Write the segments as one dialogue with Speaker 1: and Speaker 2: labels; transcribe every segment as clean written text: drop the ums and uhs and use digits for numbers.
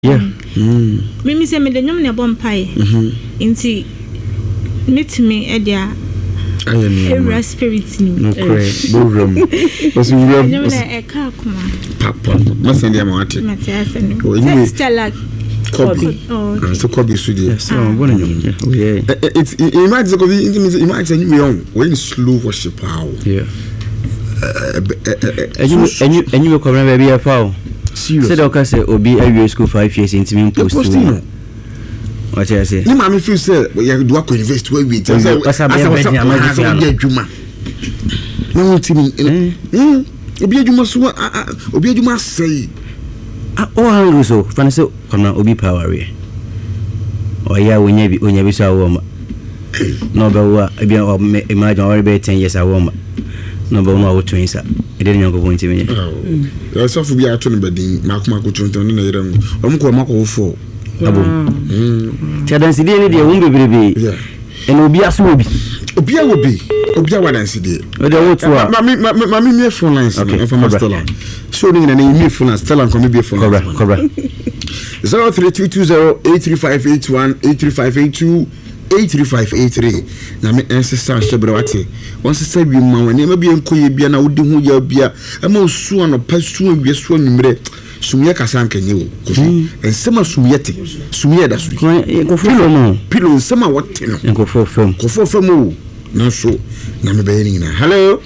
Speaker 1: Yeah.
Speaker 2: Me say me the nyom na bompae. Inti metimi e dia every spirit ni.
Speaker 1: No crazy. Borum. Was we ram.
Speaker 2: Nyom na e ka kuma.
Speaker 1: Papa. Must send them out.
Speaker 2: Stella
Speaker 1: Kobe. So Kobe studio.
Speaker 3: Yes. Yeah.
Speaker 1: It's imagine imagine me on when slow worship how.
Speaker 3: Yeah.
Speaker 4: And you come baby a foul.
Speaker 1: Serious.
Speaker 4: Said okay say obi awie school 5 years into me post. What I say?
Speaker 1: Ni mama feel say we do a university where we say
Speaker 4: asa be
Speaker 1: adwuma. Na wonti mi. Obi adwuma so obi adwuma say.
Speaker 4: O hungry so fan say come na obi power we. O ya wonya bi so awoma. No be wa e o imagine already be 10 years awoma. No be no twins e dey nyango bonti me.
Speaker 1: So for be ato no bedin makoma ko twonton na yeram. Omko makwo fo.
Speaker 4: Abo. Chadansi dey ni dey won bebrebe.
Speaker 1: Yeah.
Speaker 4: En obi aso obi.
Speaker 1: Obi a wa dansi dey.
Speaker 4: O dey wo to a.
Speaker 1: Mami me phone lines no from Stella. So ni na me phone lines Stella come be phone.
Speaker 4: Cobra.
Speaker 1: 0322083581 83582 83583 na me ancestor shebrewate won sesa bi ma woni ma bi enkoye bia na wodi hu ya bia ama osu ano pasu awie so nwumre sumye kasa nkanye wo kofi ensema sumyete sumye da so pilo ensema wote no
Speaker 4: nkofo fam
Speaker 1: o na so na me be nyina hello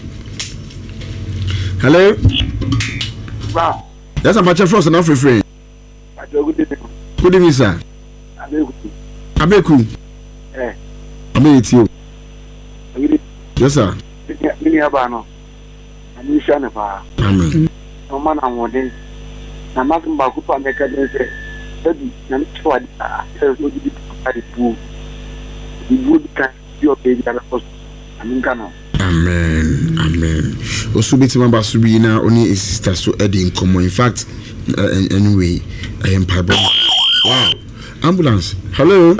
Speaker 5: ba
Speaker 1: that's about your first and free friend good evening sir abeku Ametio. Yes, sir.
Speaker 5: Mini abano. Ani shane fa.
Speaker 1: Amen.
Speaker 5: No man amode. Na magamba ku pa meka den se. Ebi na nto adi se so di pari pu. Di wood kan yo pe di ala pos. Aminka no. Amen.
Speaker 1: Osubiti mamba subi na oni sister so edi in common. In fact, anyway, I am pardon. Wow. Ambulance. Hello.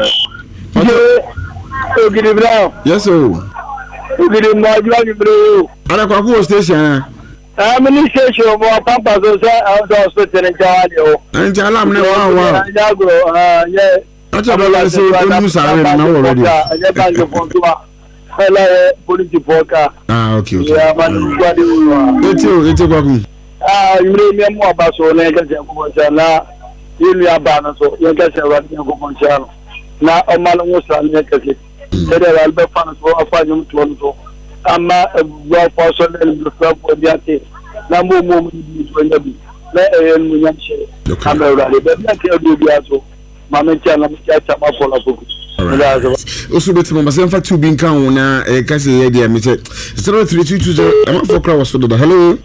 Speaker 5: Good evening.
Speaker 1: Yes, sir.
Speaker 5: Good evening, bro.
Speaker 1: Ana kwa ku station.
Speaker 5: I'm in station of Pampa so hospital in Jalio.
Speaker 1: And Jalam ne wa.
Speaker 5: Yeah.
Speaker 1: Acha bala se onu sare na already.
Speaker 5: Yeah, thank you for to. Hello, police reporter.
Speaker 1: Okay.
Speaker 5: Yeah, man, what do you want?
Speaker 1: Eti kwa ku.
Speaker 5: You may me mo abaso na ga je ko jana. Yili abana so, ye ga se wa ni ko jana. Na omalo musa ne kake. Ede albe fan so afanyum to ama gwa for le for diate na mo ni to nyabi na mu nyamche kamera le be na ke do biaso ma me tia na me tia chama for la boku
Speaker 1: osu beti mama se mfa tu bi nka ho na ka se ye dia me che 03220 am for crowd so do hello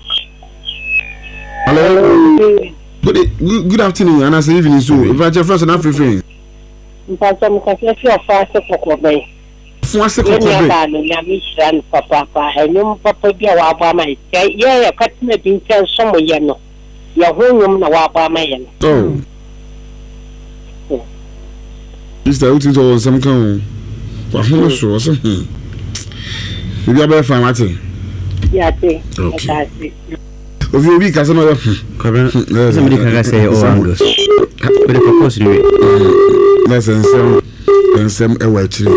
Speaker 1: good afternoon and good evening so if I just first and after
Speaker 6: Mpasa mkafia fast for bay.
Speaker 1: Fast for bay.
Speaker 6: Ya no ya mission papa enyum papa bia wa ba mai. Ya katina binkan somo ye no. Ya honyum na wa ba mai no.
Speaker 1: Oh. Is that what you some kan? Wa hono so so. Bia ba fa mate.
Speaker 6: Ya te.
Speaker 1: Okay. Obi ka so no.
Speaker 4: Somebody can say oh angles. But of course you
Speaker 1: Listen, some watching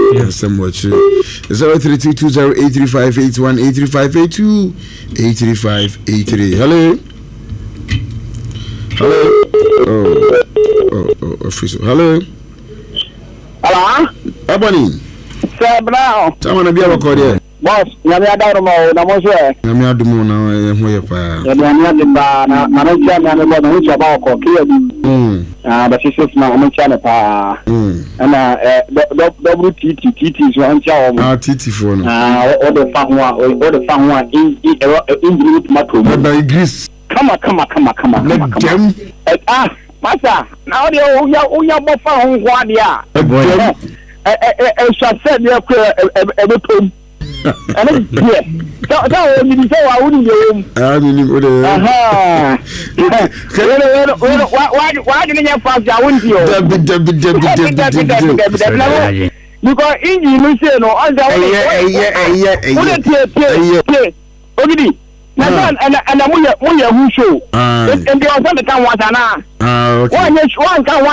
Speaker 1: 0322083581 83582 83583. Hello. Hello.
Speaker 5: Hello.
Speaker 1: Ebony.
Speaker 5: Sir Brown.
Speaker 1: Someone be able to
Speaker 5: Boss, nyame adarumo na mo so.
Speaker 1: Nyame adumo na ho ye pa.
Speaker 5: Nyame adeba na no tia nyame bo na ho tia ba ko kiye bi. But she says na mo tia na pa. Na WTT so an tia o.
Speaker 1: TT for no.
Speaker 5: O de fa ho injini tomato.
Speaker 1: By grease.
Speaker 5: Come on. Masa, na o de o ya bo fa ho kwa dia. Shall said you could and it's here. So, you say, I wouldn't go.
Speaker 1: I mean,
Speaker 5: why didn't you pass? I wouldn't go. Because in you say, no, na ana mu ya hu show ndi on sa de kan wa sana
Speaker 1: okay
Speaker 5: one kan